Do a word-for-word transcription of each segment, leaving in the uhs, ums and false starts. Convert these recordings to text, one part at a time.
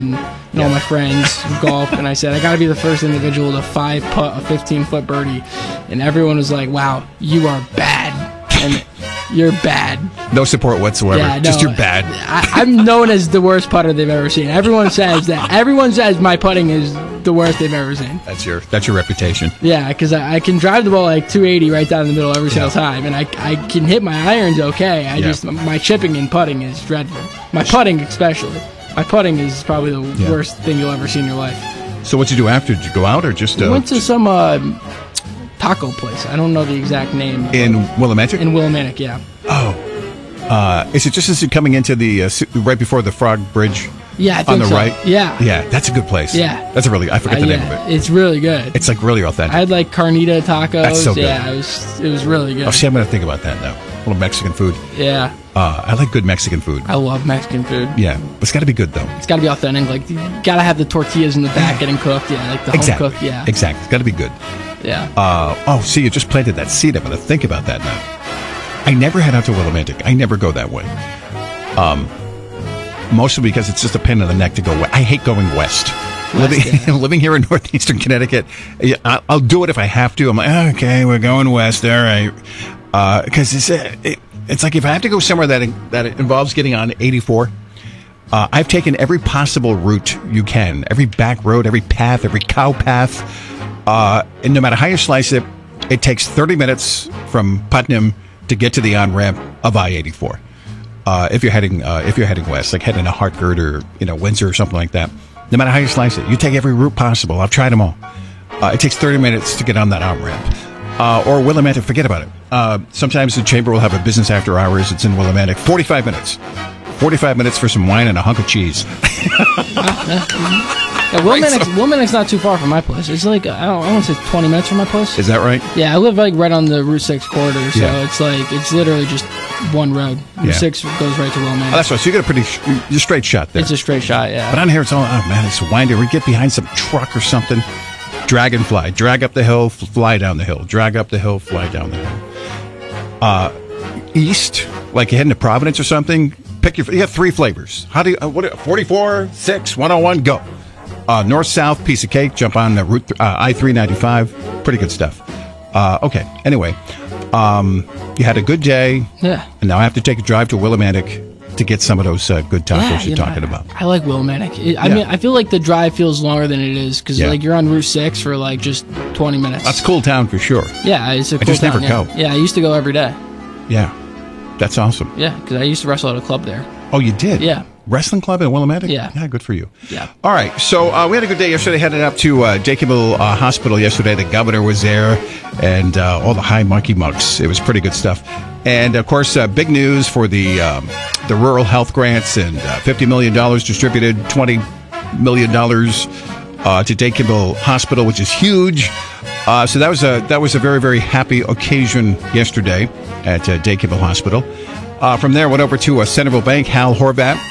and all my friends golf, and I said I got to be the first individual to five putt a fifteen foot birdie, and everyone was like, "Wow, you are bad," and you're bad. No support whatsoever. Yeah, no, just you're bad. I, I'm known as the worst putter they've ever seen. Everyone says that. Everyone says my putting is the worst they've ever seen. That's your that's your reputation. Yeah, because I, I can drive the ball like two eighty right down the middle every single yeah. time, and I, I can hit my irons okay. I yeah. just my chipping and putting is dreadful. My putting especially. My putting is probably the yeah. worst thing you'll ever see in your life. So what'd you do after? Did you go out or just? Uh, we went to some uh, taco place. I don't know the exact name. In Willimantic? In Willimantic, yeah. Oh. Uh, is it just as you're coming into the, uh, right before the Frog Bridge? Yeah, I think on the so. right? Yeah. Yeah, that's a good place. Yeah. That's a really, I forget uh, the yeah, name of it. It's really good. It's like really authentic. I had like carnita tacos. That's so good. Yeah, it was, it was really good. Oh, see, I'm going to think about that now. A little Mexican food. Yeah. Uh, I like good Mexican food. I love Mexican food. Yeah. But it's got to be good, though. It's got to be authentic. Like, you got to have the tortillas in the back getting cooked. Yeah, like the exactly. home cooked. Yeah. Exactly. It's got to be good. Yeah. Uh, oh, see, you just planted that seed. I'm going to think about that now. I never head out to Willimantic. I never go that way. Um, mostly because it's just a pain in the neck to go west. I hate going west. west living, yeah. living here in northeastern Connecticut, I'll, I'll do it if I have to. I'm like, okay, we're going west. All right. Because uh, it's, it, it's like if I have to go somewhere that, that involves getting on eighty-four, uh, I've taken every possible route you can. Every back road, every path, every cow path. Uh, and no matter how you slice it, it takes thirty minutes from Putnam to get to the on-ramp of I eighty-four. Uh, if you're heading, uh, if you're heading west, like heading to Hartford or, you know, Windsor or something like that, no matter how you slice it, you take every route possible. I've tried them all. Uh, it takes thirty minutes to get on that on-ramp. Uh, or Willimantic, forget about it. Uh, sometimes the chamber will have a business after hours. It's in Willimantic. forty-five minutes. forty-five minutes for some wine and a hunk of cheese. Yeah, Willimantic's, Willimantic's not too far from my place. It's like, I don't I want to say twenty minutes from my place. Is that right? Yeah, I live like right on the Route six corridor, so yeah. it's like, it's literally just one road. Route yeah. six goes right to Willimantic. Oh, that's right. So you got a pretty you're straight shot there. It's a straight shot, yeah. But on here, it's all, oh man, it's windy. We get behind some truck or something. Drag and fly. Drag up the hill, fly down the hill. Drag up the hill, fly down the hill. Uh, east, like you're heading to Providence or something, pick your, you have three flavors. How do you, uh, what, forty-four, six, one oh one, go. Uh, north-south, piece of cake, jump on the route, uh, I three ninety-five. Pretty good stuff. Uh, okay, anyway, um, you had a good day. Yeah. And now I have to take a drive to Willimantic to get some of those uh, good tacos yeah, you're you know, talking I, about. I like Willimantic. It, I yeah. mean, I feel like the drive feels longer than it is because yeah. like you're on Route six for like just twenty minutes. That's a cool town for sure. Yeah, it's a cool I just town, never yeah. go. Yeah, I used to go every day. Yeah, that's awesome. Yeah, because I used to wrestle at a club there. Oh, you did? Yeah. Wrestling club in Willimantic? Yeah. Yeah, good for you. Yeah. All right, so uh, we had a good day yesterday. Headed up to uh, Daytonville uh, Hospital yesterday. The governor was there, and uh, all the high monkey mugs. It was pretty good stuff. And, of course, uh, big news for the um, the rural health grants, and uh, fifty million dollars distributed, twenty million dollars uh, to Daytonville Hospital, which is huge. Uh, so that was a that was a very, very happy occasion yesterday at uh, Daytonville Hospital. Uh, from there, went over to uh, Centerville Bank. Hal Horvat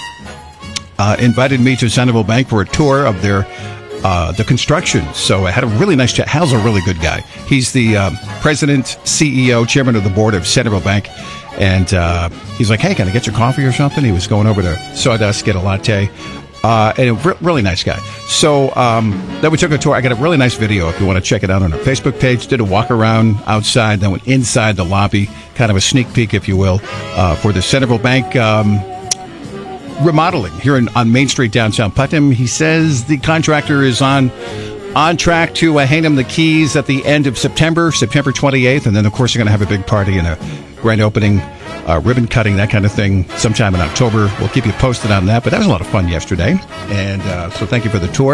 uh, invited me to Centerville Bank for a tour of their uh, the construction. So I had a really nice chat. Hal's a really good guy. He's the um, president, C E O, chairman of the board of Centerville Bank. And uh, he's like, hey, can I get your coffee or something? He was going over to Sawdust, get a latte. Uh, and a re- really nice guy. So um, then we took a tour. I got a really nice video if you want to check it out on our Facebook page. Did a walk around outside, then went inside the lobby, kind of a sneak peek, if you will, uh, for the Centerville Bank um, remodeling here in, on Main Street, downtown Putnam. He says the contractor is on on track to uh, hand him the keys at the end of September, September twenty-eighth. And then, of course, they're going to have a big party and a grand opening. Uh, ribbon cutting, that kind of thing, sometime in October. We'll keep you posted on that. But that was a lot of fun yesterday. And uh, so thank you for the tour.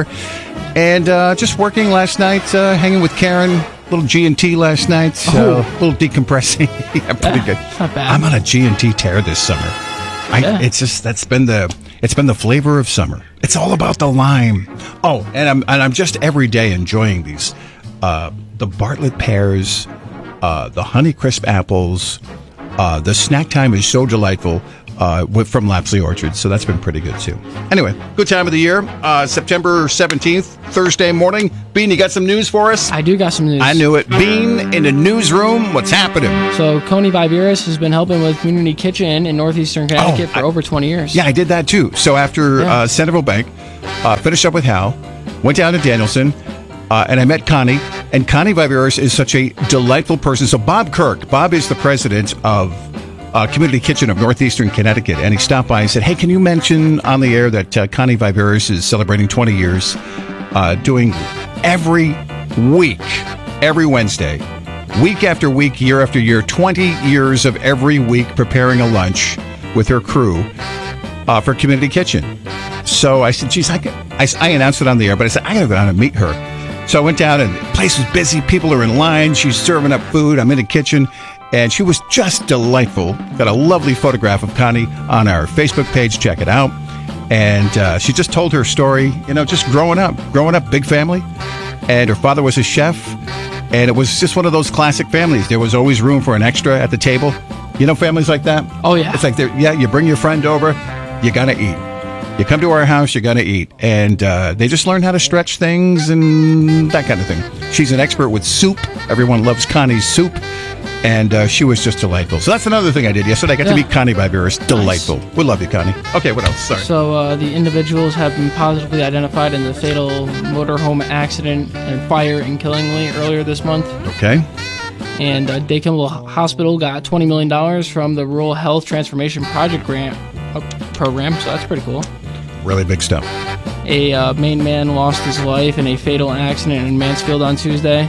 And uh, just working last night, uh, hanging with Karen, a little G and T last night. So oh. a little decompressing. Yeah, pretty yeah, good. Not bad. I'm on a G and T tear this summer. I, yeah. It's just, that's been the, it's been the flavor of summer. It's all about the lime. Oh, and I'm, and I'm just every day enjoying these. Uh, the Bartlett pears, uh, the Honeycrisp apples. Uh, the snack time is so delightful. uh, with, from Lapsley Orchard. So that's been pretty good, too. Anyway, good time of the year. Uh, September seventeenth, Thursday morning. Bean, you got some news for us? I do got some news. I knew it. Bean, in the newsroom, what's happening? So, Coney Viveris has been helping with Community Kitchen in northeastern Connecticut oh, for I, over twenty years. Yeah, I did that, too. So, after yeah. uh, Centerville Bank, uh, finished up with Hal, went down to Danielson, uh, and I met Connie. And Connie Viveris is such a delightful person. So, Bob Kirk, Bob is the president of Uh, Community Kitchen of Northeastern Connecticut, and he stopped by and said, hey, can you mention on the air that uh, Connie Viveris is celebrating twenty years, uh, doing every week, every Wednesday, week after week, year after year, twenty years of every week preparing a lunch with her crew uh, for Community Kitchen. So I said, geez, I, I, I announced it on the air, but I said, I got to go down and meet her. So I went down, and the place was busy. People are in line. She's serving up food. I'm in the kitchen. And she was just delightful. Got a lovely photograph of Connie on our Facebook page. Check it out. And uh, she just told her story, you know, just growing up. Growing up, big family. And her father was a chef. And it was just one of those classic families. There was always room for an extra at the table. You know families like that? Oh, yeah. It's like, yeah, you bring your friend over, you got to eat. You come to our house, you're going to eat. And uh, they just learn how to stretch things and that kind of thing. She's an expert with soup. Everyone loves Connie's soup. And uh, she was just delightful. So that's another thing I did yesterday. I got yeah. to meet Connie Viveris. Delightful. Nice. We love you, Connie. Okay, what else? Sorry. So uh, the individuals have been positively identified in the fatal motorhome accident and fire in Killingly earlier this month. Okay. And uh, Day Kimball Hospital got twenty million dollars from the Rural Health Transformation Project grant uh, program. So that's pretty cool. Really big stuff. A uh, Maine man lost his life in a fatal accident in Mansfield on Tuesday.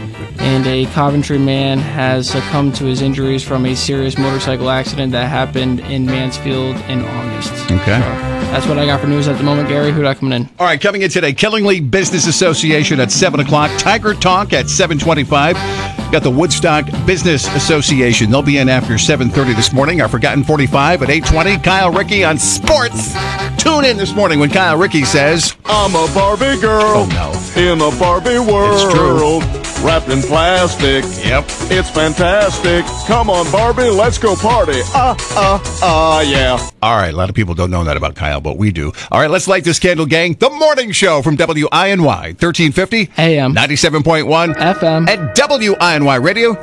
And a Coventry man has succumbed to his injuries from a serious motorcycle accident that happened in Mansfield in August. Okay. So that's what I got for news at the moment, Gary. Who got coming in? All right, coming in today, Killingly Business Association at seven o'clock. Tiger Talk at seven twenty-five. Got the Woodstock Business Association. They'll be in after seven thirty this morning. Our Forgotten forty-five at eight twenty. Kyle Rickey on sports. Tune in this morning when Kyle Rickey says, I'm a Barbie girl. Oh, no. In a Barbie world. It's true. Wrapped in plastic. Yep. It's fantastic. Come on, Barbie, let's go party. Ah, ah, ah, yeah. All right, a lot of people don't know that about Kyle, but we do. All right, let's light this candle, gang. The Morning Show from W I N Y, thirteen fifty. A M. ninety-seven point one. F M. At W I N Y Radio.